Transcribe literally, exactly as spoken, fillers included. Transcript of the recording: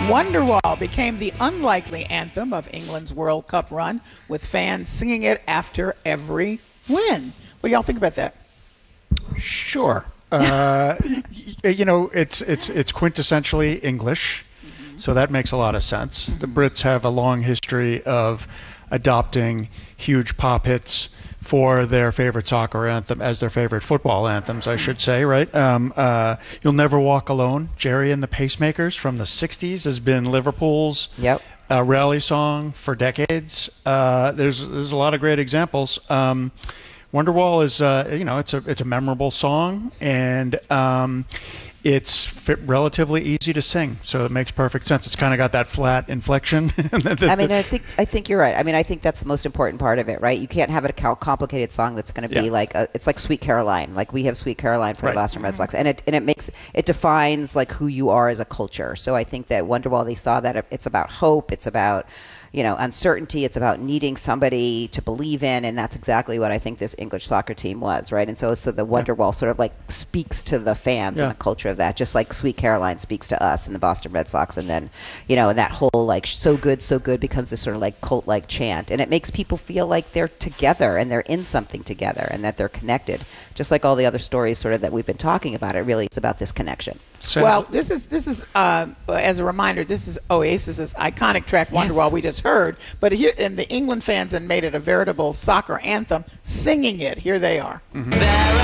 Wonderwall became the unlikely anthem of England's World Cup run, with fans singing it after every win. What do y'all think about that? Sure. Uh, you know, it's it's it's quintessentially English, mm-hmm. so that makes a lot of sense. Mm-hmm. The Brits have a long history of adopting huge pop hits for their favorite soccer anthem as their favorite football anthems, I should say, right? Um, uh, You'll Never Walk Alone, Jerry and the Pacemakers from the sixties has been Liverpool's yep. uh, rally song for decades. Uh, there's there's a lot of great examples. Um, Wonderwall is, uh, you know, it's a it's a memorable song, and um, it's relatively easy to sing, so it makes perfect sense. It's kind of got that flat inflection. I mean, I think I think you're right. I mean, I think that's the most important part of it, right? You can't have a complicated song that's going to be yeah. like a, it's like Sweet Caroline. Like we have Sweet Caroline for right. the Boston Red Sox, and it and it makes it defines like who you are as a culture. So I think that Wonderwall, they saw that it's about hope. It's about, you know, uncertainty. It's about needing somebody to believe in, and that's exactly what I think this English soccer team was, right? And so, so the Wonderwall yeah. sort of like speaks to the fans yeah. and the culture of that, just like Sweet Caroline speaks to us and the Boston Red Sox, and then, you know, and that whole like so good, so good becomes this sort of like cult-like chant, and it makes people feel like they're together and they're in something together and that they're connected, just like all the other stories sort of that we've been talking about. It really is about this connection. So, well, this is this is uh, as a reminder, this is Oasis's iconic track Wonderwall yes. we just heard, but here and the England fans had made it a veritable soccer anthem, singing it. Here they are. Mm-hmm.